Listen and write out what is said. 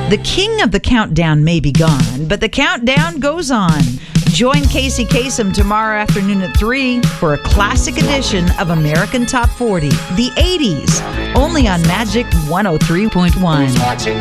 The king of the countdown may be gone, but the countdown goes on. Join Casey Kasem tomorrow afternoon at 3 for a classic edition of American Top 40, the 80s, only on Magic 103.1.